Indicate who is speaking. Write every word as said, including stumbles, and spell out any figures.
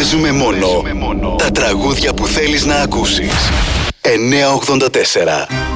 Speaker 1: Παίζουμε μόνο τα τραγούδια που θέλεις να ακούσεις. εννιά ογδόντα τέσσερα